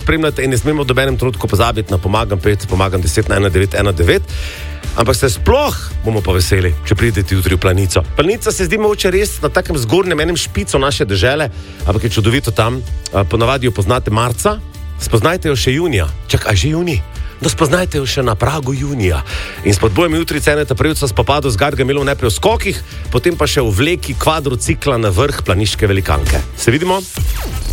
spremljate in ne smemo v nobenem trenutku pozabiti na pomagam 5, pomagam 10 na 1919. Ampak se sploh bomo pa veseli, če pridete jutri v Planico. Planica se zdi mogoče res na takem zgornjem enem špicu naše dežele, ampak je čudovito tam. Ponavadi jo poznate marca, spoznajte jo še junija. Čakaj, že junij? No, spoznajte jo še na pragu junija. In spodbujam jutri Ceneta Prevca spopadu z Gargamelom najprej v skokih, potem pa še v vleki kvadrocikla na vrh planiške velikanke. Se vidimo?